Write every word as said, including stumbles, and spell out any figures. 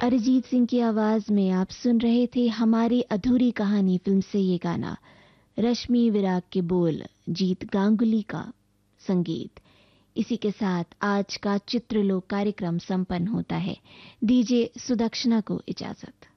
अरिजीत सिंह की आवाज में आप सुन रहे थे हमारी अधूरी कहानी फिल्म से ये गाना। रश्मि विराग के बोल, जीत गांगुली का संगीत। इसी के साथ आज का चित्रलोक कार्यक्रम संपन्न होता है। दीजिए सुदक्षिणा को इजाजत।